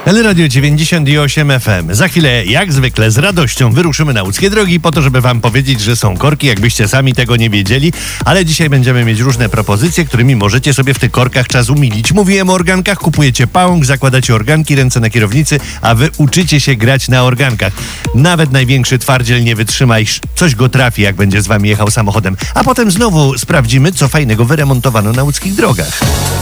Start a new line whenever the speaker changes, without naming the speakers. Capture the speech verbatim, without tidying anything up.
Teleradio dziewięćdziesiąt osiem F M. Za chwilę, jak zwykle, z radością wyruszymy na łódzkie drogi po to, żeby wam powiedzieć, że są korki, jakbyście sami tego nie wiedzieli. Ale dzisiaj będziemy mieć różne propozycje, którymi możecie sobie w tych korkach czas umilić. Mówiłem o organkach, kupujecie pałąk, zakładacie organki, ręce na kierownicy, a wy uczycie się grać na organkach. Nawet największy twardziel nie wytrzyma i coś go trafi, jak będzie z wami jechał samochodem. A potem znowu sprawdzimy, co fajnego wyremontowano na łódzkich drogach.